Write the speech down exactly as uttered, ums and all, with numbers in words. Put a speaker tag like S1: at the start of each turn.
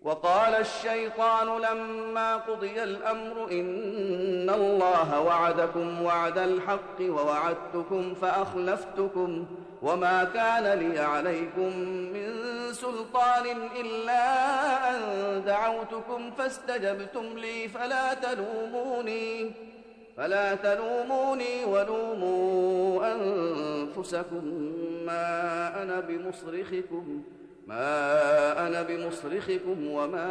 S1: وقال الشيطان لما قضي الأمر إن الله وعدكم وعد الحق ووعدتكم فأخلفتكم وما كان لي عليكم من سلطان إلا أن دعوتكم فاستجبتم لي فلا تلوموني فلا تلوموني ولوموا أنفسكم ما أنا بمصرخكم ما أنا بمصرخكم وما